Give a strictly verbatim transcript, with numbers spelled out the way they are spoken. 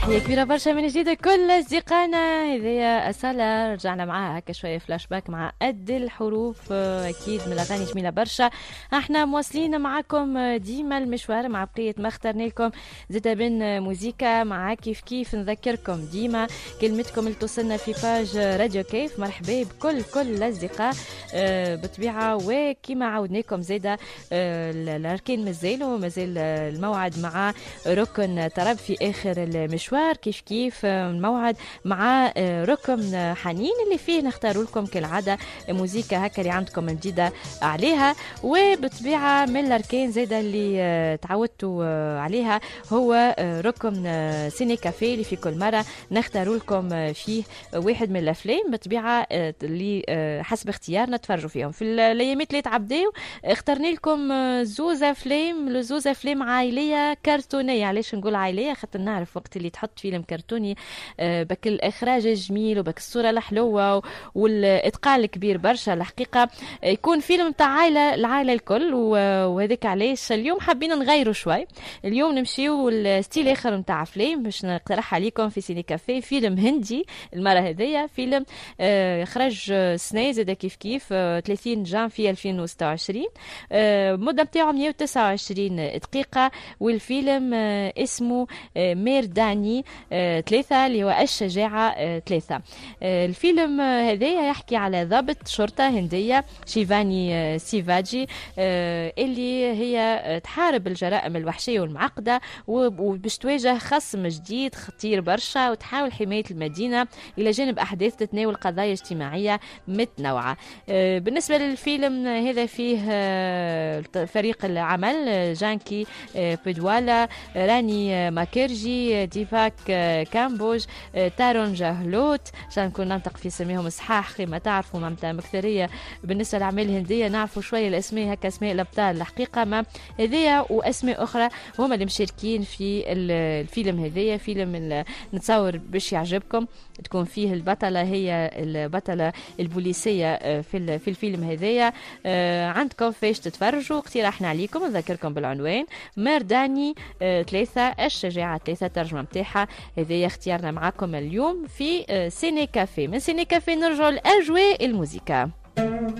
تحية كبيرة برشا من جديد كل أصدقائنا. هذه أصالة رجعنا معاها هكا شوية فلاش باك مع قد الحروف، أكيد من الأغاني جميلة برشا. احنا مواصلين معاكم ديما المشوار مع بقية ما اخترنا لكم زيتا بن موزيكا مع كيف كيف. نذكركم ديما كلمتكم اللي توصلنا في باج راديو كيف. مرحبا بكل كل الأصدقاء بطبيعة، وكما عودناكم زيدا الأركان مازالوا مازال الموعد مع ركن طرب في آخر المشوار، كيف كيف الموعد مع ركن حنين اللي فيه نختار لكم كالعادة موزيكا هكا اللي عندكم جديدة عليها. وبطبيعة من الأركان زيدا اللي تعودتوا عليها هو ركن سيني كافيه اللي في كل مرة نختار لكم فيه واحد من الأفلام بطبيعة اللي حسب اختيارنا تفرجوا فيهم. في الأيامات اللي تعبداو اخترنا لكم زوز أفلام، لزوز أفلام عائلية كرتونية. علاش نقول عائلية؟ خاطر نعرف وقت اللي تحط فيلم كرتوني بك الإخراج الجميل وبك الصورة الحلوة والإتقان الكبير برشا الحقيقة يكون فيلم تاع عائلة العائلة الكل. وهذاك علاش اليوم حابين نغيروا شوي، اليوم نمشيو الستيل آخر نتاع أفلام باش نقترح عليكم في سيني كافيه فيلم هندي المرة هذية. فيلم خرج سنة زاد كيف كيف ثلاثين جانفي ألفين وستة وعشرين، مدة متاعه مية وتسعة وعشرين دقيقة. والفيلم اسمه ميرداني ثلاثة اللي هو الشجاعة ثلاثة. الفيلم هذا يحكي على ضابط شرطة هندية شيفاني سيفاجي اللي هي تحارب الجرائم الوحشية والمعقدة وباش تواجه خصم جديد خطير برشا وتحاول حماية المدينة إلى جانب أحداث تتناول قضايا اجتماعية متنوعة. بالنسبة للفيلم هذا فيه فريق العمل جانكي بيدوالا، راني ماكيرجي، ديفاك كامبوج، تارون جاهلوت. عشان نكون ننطق في سميهم صحاح كما تعرفوا معناتها مكثرية بالنسبة للأعمال الهندية نعرفوا شوية الأسماء هكا اسماء الأبطال الحقيقة ما هذية وأسماء أخرى هما اللي مشاركين في الفيلم هذية. فيلم نتصور باش يعجبكم، تكون فيه البطلة هي البطلة البوليسية في في الفيلم هذية. عندكم فاش تتفرجوا اقتراحنا عليكم نذكركم بالعنوان مرداني ثلاثة الشجاعة ثلاثة ترجمة متاحة. هذه اختيارنا معكم اليوم في سيني كافيه. من سيني كافيه نرجع لأجواء الموسيقى.